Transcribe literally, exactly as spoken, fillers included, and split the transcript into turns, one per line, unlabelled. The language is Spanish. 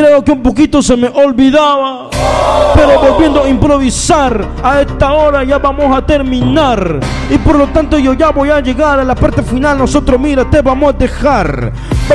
creo que un poquito se me olvidaba, pero volviendo a improvisar, a esta hora ya vamos a terminar. Y por lo tanto yo ya voy a llegar a la parte final. Nosotros, mira, te vamos a dejar.